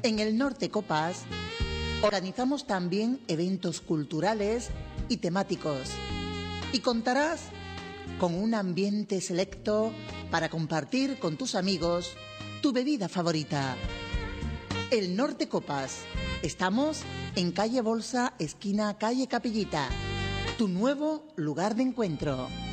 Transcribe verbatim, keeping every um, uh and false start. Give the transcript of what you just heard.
En el Norte Copas organizamos también eventos culturales y temáticos y contarás con un ambiente selecto para compartir con tus amigos tu bebida favorita. El Norte Copas. Estamos en calle Bolsa, esquina calle Capillita, tu nuevo lugar de encuentro.